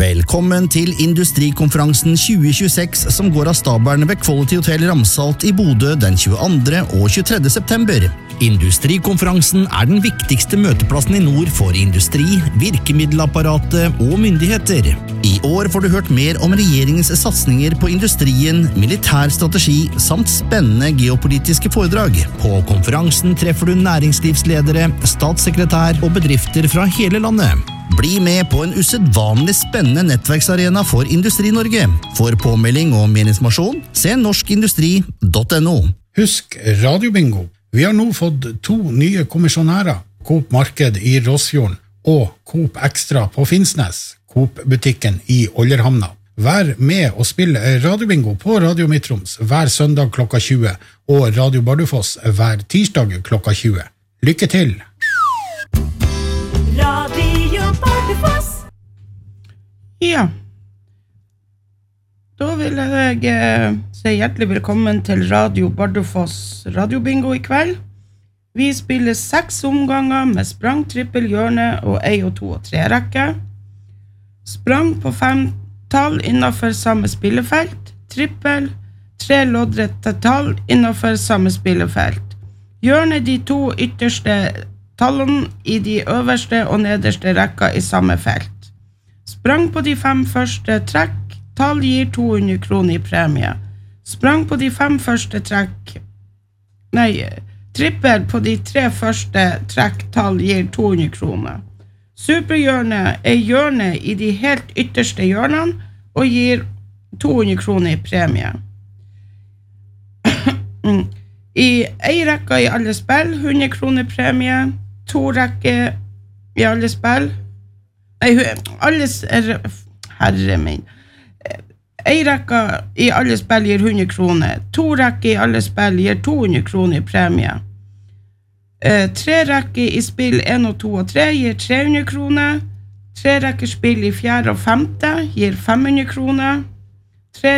Velkommen til Industrikonferansen 2026 som går av stabelen ved Quality Hotel Ramsalt i Bodø den 22. og 23. september. Industrikonferansen den viktigste møteplassen i nord for industri, virkemiddelapparatet og myndigheter. I år får du hørt mer om regjeringens satsninger på industrien, militær strategi samt spennende geopolitiske foredrag. På konferansen treffer du næringslivsledere, statssekretær og bedrifter fra hele landet. Bli med på en usedvanlig spennende nettverksarena for Industri-Norge. For påmelding og mer informasjon, se norskindustri.no. Husk radiobingo. Vi har nå fått 2 nye kommisjonærer, Coop Marked i Råsfjorden og Coop Extra på Finnsnes, Coop-butikken i Oljerhamna. Vær med og spill radiobingo på Radio Midtroms hver søndag klokka 20 og Radio Bardufoss hver tirsdag klokka 20. Lykke til! Radio Bardufoss. Ja, da vil jeg si hjertelig velkommen til Radio Bardufoss radiobingo i kveld. Vi spiller 6 omganger med sprang, trippel, hjørne og 1, 2 og 3 rekke. Sprang på 5 tall innenfor samme spillefelt. Trippel, 3 loddrette tall innenfor samme spillefelt. Hjørne de 2 ytterste tallene i de øverste og nederste rekka i samme felt. Sprang på de 5 første trekk. Tall gir 200 kroner i premie. Sprang på de 5 første trippel på de 3 første trekk-tall gir 200 kroner. Superhjørne hjørne i de helt ytterste hjørnene og gir 200 kroner i premie. I en rekke i alle spill, 100 kroner premie. 2 rekker i alle spill. Herre min. En rekke i alle spill gir 100 kroner. 2 rekker i alle spill gir 200 kroner i premie. 3 rekker i spill 1, 2 og 3 gir 300 kroner. 3 rekker spill i 4. og 5. gir 500 kroner. 3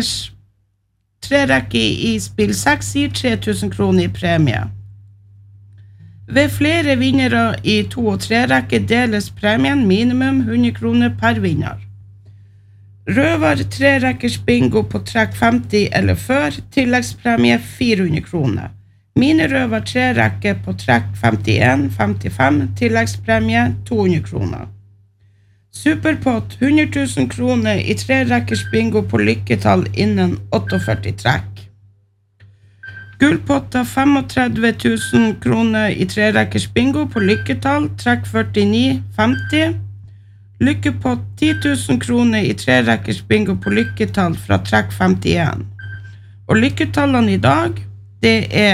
rekker i spill 6 gir 3000 kroner i premie. Ved flere vinnere i 2 og 3 rekker deles premien minimum 100 kroner per vinner. Røver 3 rekkers bingo på trekk 50 eller før, tilleggspremie 400 kroner. Minirøver 3 rekker på trekk 51, 55, tilleggspremie 200 kroner. Superpott 100 000 kroner i 3 rekkers bingo på lykketall innen 48 trekk. Gullpotter 35 000 kroner i 3 rekkers bingo på lykketall, trekk 49, 50. Lykkepott 10 000 kroner i 3 rekkers bingo på lykketall fra trekk 51. Og lykketallene i dag, det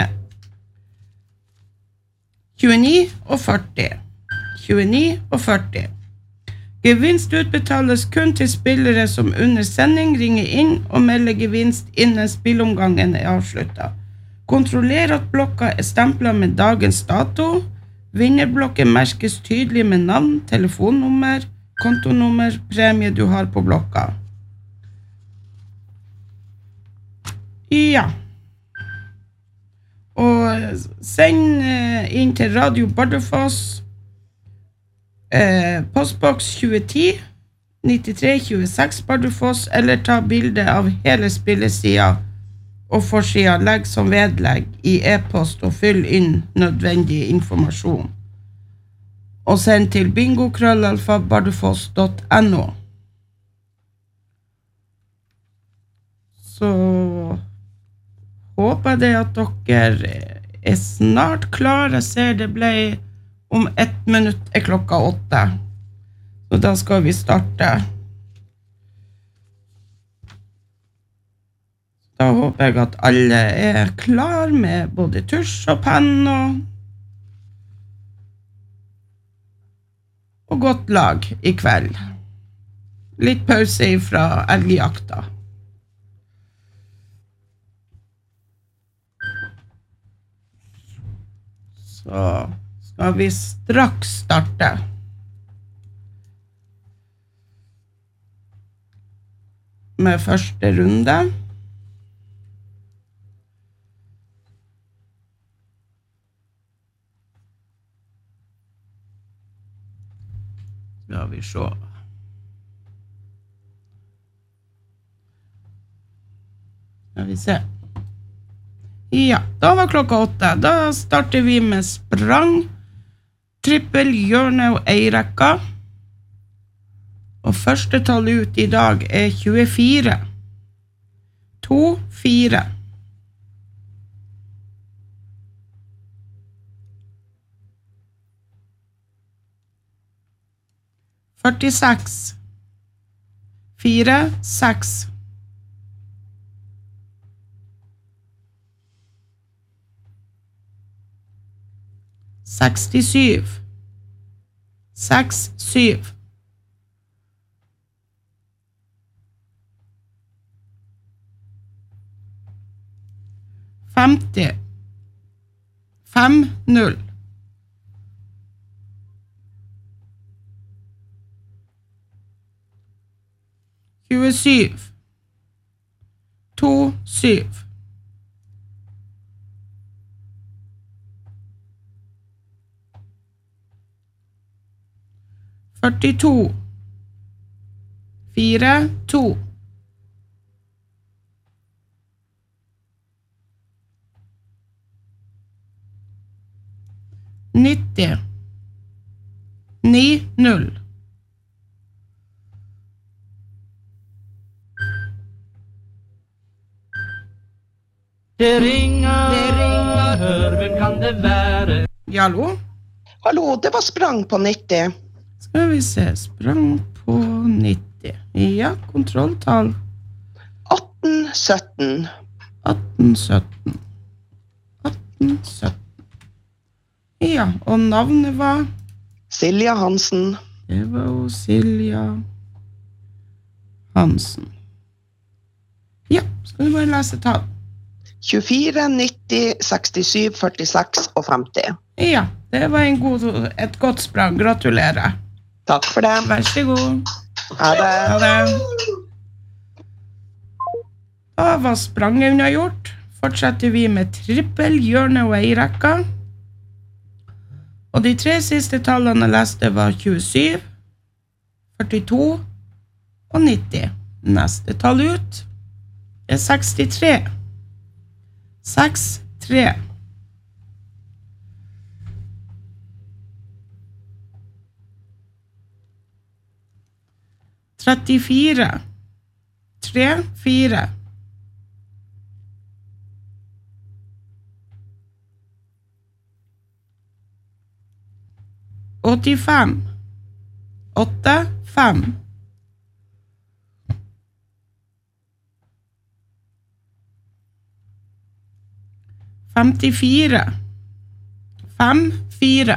29 og 40. 29 og 40. Gevinst utbetales kun til spillere som under sending ringer inn og melder gevinst innen spillomgangen avsluttet. Kontroller at blokka stemplet med dagens dato. Vinnerblokken merkes tydelig med navn, telefonnummer, kontonummer, premie du har på blokka. Ja. Og send inn til Radio Bardufoss postboks 2010 9326 Bardufoss eller ta bilde av hele spillesida og forsida, legg som vedlegg i e-post og fyll inn nødvendig informasjon. Og send til bingo@bardufoss.no. Så håper jeg at dere snart klar. Jeg ser det ble om 1 minutt klokka 8. Så da skal vi starte. Da håper jeg at alle klar med både tusj og penn og godt lag i kveld. Litt pause fra elgjakta. Så skal vi straks starte. Med første runde. Skal vi se. Skal vi se. Ja, da var klokka 8. Da starter vi med sprang, trippel, hjørne og ei-rekka. Og første tall ut i dag 24. 2, 4. 46. 4, 6. 67. 6, 7. 50. 5, 0. 27. 2, 7. 42. 4, 2. 90. 9, 0. 'Det ringer, hør, hvem kan det være?' Ja, hallo? Hallo, det var sprang på 90. Skal vi se, sprang på 90. Ja, kontrolltall. 18, 17. 18, 17. 18, 17. Ja, og navnet var? Silja Hansen. Det var jo Silja Hansen. Ja, skal vi bare lese tall. 24, 90, 67, 46 og 50. Ja, det var et godt sprang. Gratulerer. Takk for det. Vær så god. Ha det. Ha det. Da var spranget unnagjort. Fortsetter vi med trippel, hjørne og ei-rekka. Og de 3 siste tallene jeg leste var 27, 42 og 90. Neste tall ut 63. 6, 3. 34. 3, 4. 85. 8, 5. 54. 5, 4.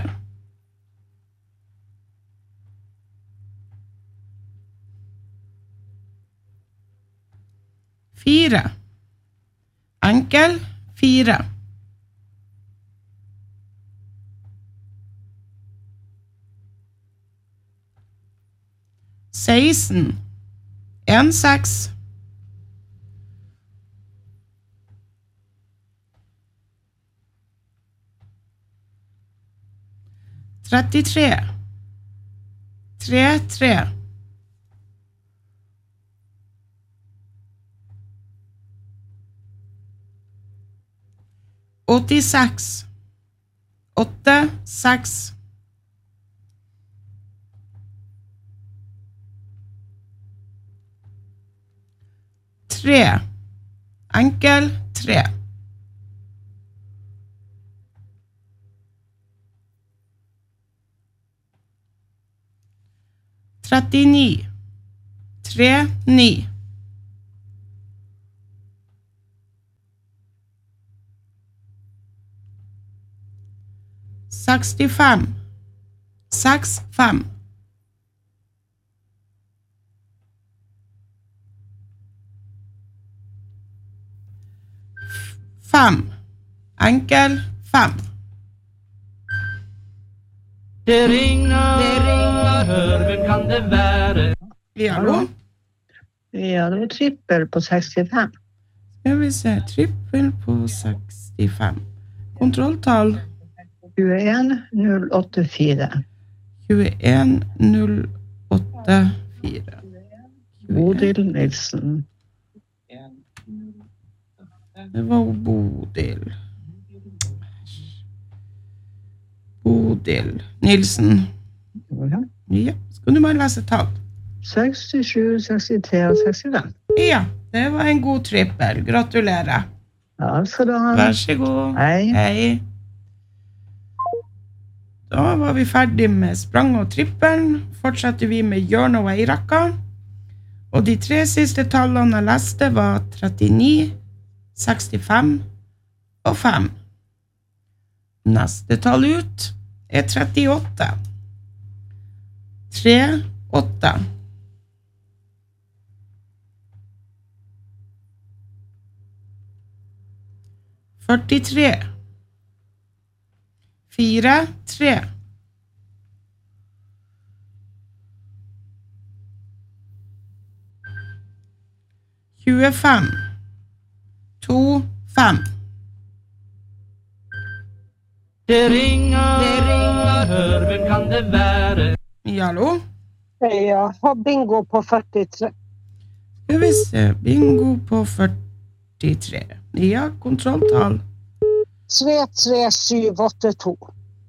4. Enkel 4. 16. 1, 6. 33. 3, 3. 86. 8, 6. 3. Enkel 3. 39. 3, 9. 65. 6, 5. 5. Enkel 5. Det ringer, hør, hvem kan det være? Ja, hallo? Ja, det var trippel på 65. Skal vi se, trippel på 65. Kontrolltall 21 084. 21 084. Bodil Nilsen. Det var Bodil. Bodil Nilsen. Ja, skal du bare lese tall? 67, 63 og 65. Ja, det var en god trippel. Gratulerer. Ja, skal du ha. Vær så god. Hei. Hei. Da var vi ferdig med sprang og trippelen. Fortsetter vi med hjørne og eirakka. Og de 3 siste tallene jeg leste var 39, 65 og 5. Neste tall ut er 38. 3, 8. 43. 4, 3. 25. 2, 5. Det ringer, hør, hvem kan det være? Hallo? Jeg har bingo på 43. Skal vi se, bingo på 43. Ja, kontrolltall. 33782.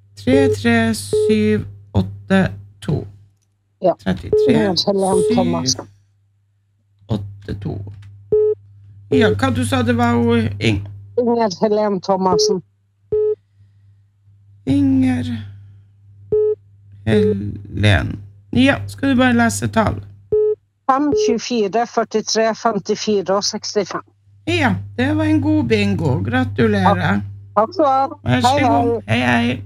33782. Ja. 33, Helene Thomassen. 82. Ja, hva du sa det var hun? Inger Helene Thomassen. Inger Helen. Ja, skal du bare lese tall? 5, 24, 43, 54 og 65. Ja, det var en god bingo. Gratulerer. Takk skal du ha. Vær så god. Hei, hei.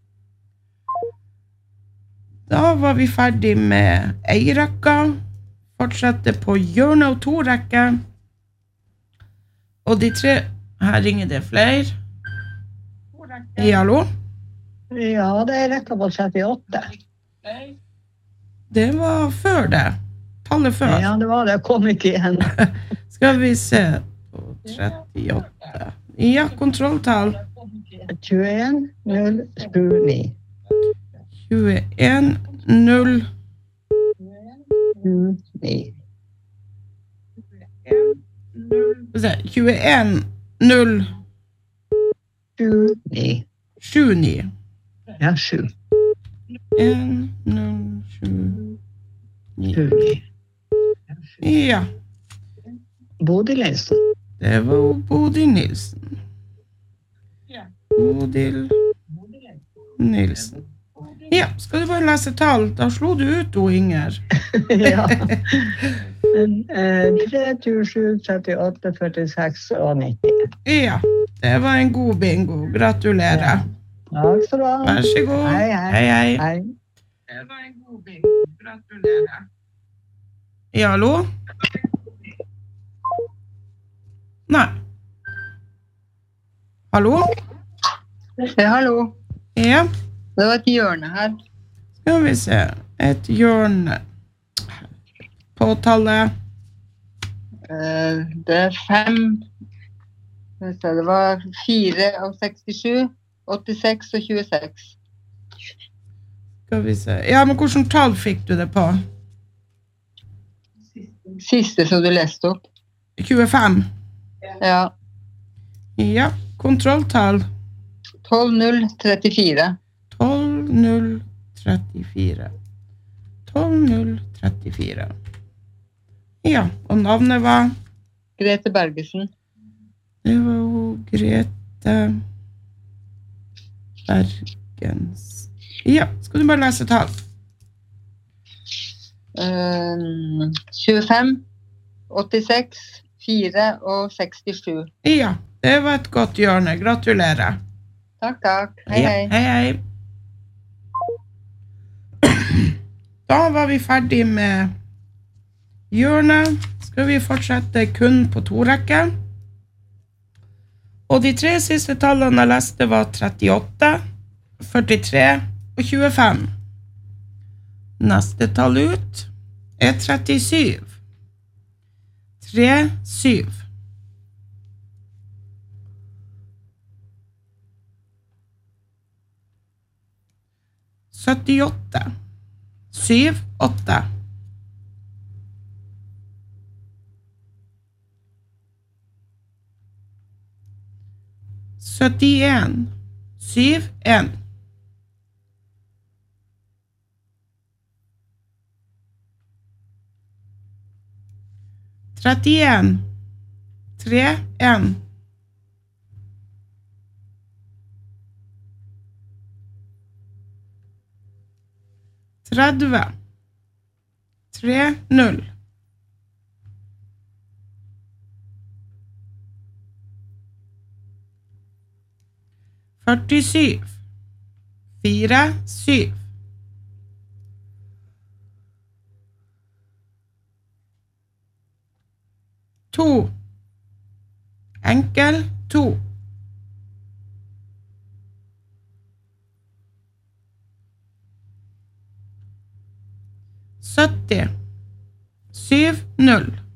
Da var vi ferdig med eirakka. Fortsette på hjørne og 2 rekke. Og de 3... Her ringer det flere. Hallo? Ja, det er rekka på 38. Det var før det. Tallet før. Ja, det var det. Jeg kom ikke igjen. Skal vi se på 38. Ja, kontrolltall. 21, 0, 29. 21, 0, 29. 21, 0, 29. 79. Ja, 7. 1, 0, 7, 9. 29. Ja, Bodil Nilsen. det var Bodil Nilsen. Bodil Nilsen. Ja, skal du bare lese tall? Da slo du ut, Inger. Ja. 3, 7, 38, 46 og 90. Ja, det var en god bingo. Gratulerer. Takk skal du ha. Vær så god. Hei, hei. Hei, hei. Hei. Det var en god bingo. Gratulerer. Ja, hallo? Nei. Hallo? Hallo. Ja, Det var et hjørne her. skal vi se. Et hjørne. Påtallet. Det er 5. Det var 4 og 67, 86 og 26. Skal vi se. Ja, men hvordan tall fikk du det på? Siste som du leste opp. 25. Ja. Ja, kontrolltall. 12.034. 12.034. 12.034. Ja, og navnet var? Grete Bergesen. Det var jo Grete Bergens. Ja, skal du bare lese tall? 25, 86, 4 og 67. Ja, det var et godt hjørne. Gratulerer. Takk, takk. Hei, Ja, hei. hei, hei. Da var vi ferdig med hjørnet. Skal vi fortsette kun på 2 rekke. Og de 3 siste tallene jeg leste var 38, 43 og 25. Neste tall ut er 37. 3, 7. 78. 7, 8. 71 71 31 31 30 30 47 47 2 enkel 2 70 70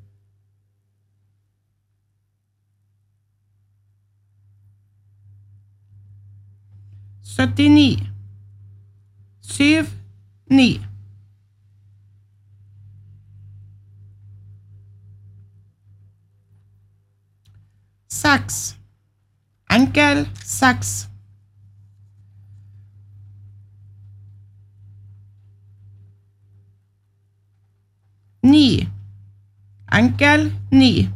79 79 6 enkel 6 9 enkel 9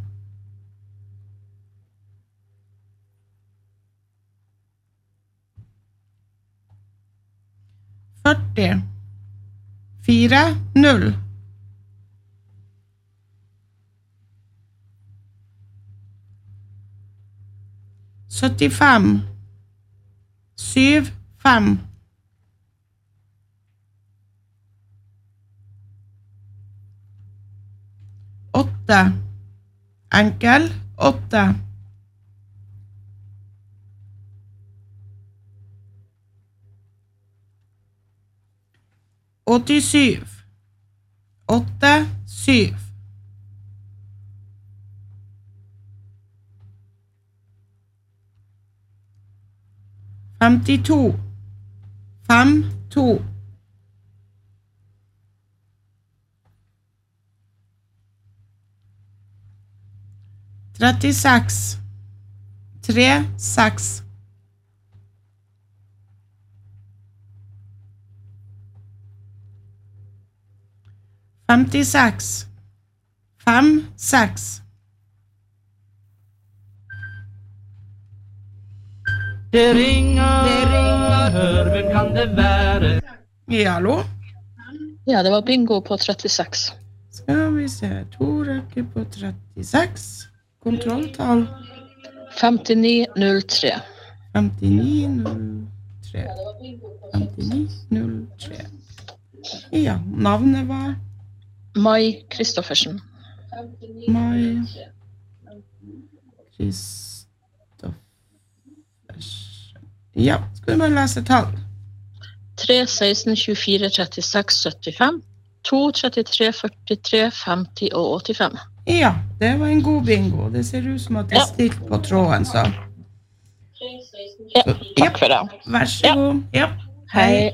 40 4 0 75 7 5 8 enkel 8 87 8 7 52 5 2 36 3 6 56 5 6 Det ringer, hør, hvem kan det være? Ja, hallo? Ja, det var bingo på 36. Skal vi se, 2 rekker på 36. Kontrolltall 5903. 5903. 5903. Ja, navnet var Mai Kristoffersen. Mai Kristoffersen. Ja, skal du bare lese tall? 3, 16, 24, 36, 75. 2, 33, 43, 50 og 85. Ja, det var en god bingo. Det ser ut som at det er stilt på tråden, så. Ja, takk for det. Vær så god. Ja, Hei.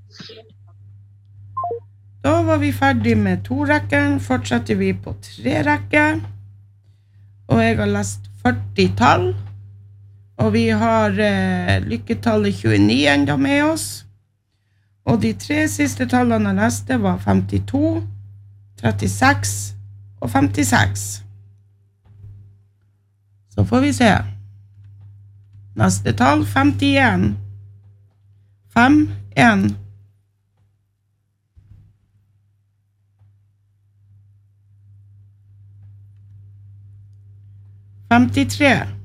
Da var vi ferdig med 2-rekken. Fortsetter vi på 3-rekke. Og jeg har lest 40 tall. Og vi har lykketallet 29 enda med oss. Og de 3 siste tallene jeg leste var 52, 36 og 56. Så får vi se. Neste tall 51. 5, 1. 53.